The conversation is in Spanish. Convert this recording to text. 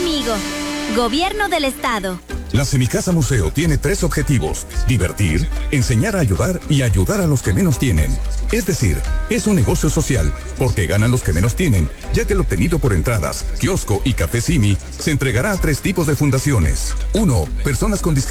conmigo. Gobierno del Estado. La Semicasa Museo tiene 3 objetivos: divertir, enseñar a ayudar y ayudar a los que menos tienen. Es decir, es un negocio social, porque ganan los que menos tienen, ya que el obtenido por entradas, kiosco y café Simi se entregará a 3 tipos de fundaciones. 1. Personas con discapacidad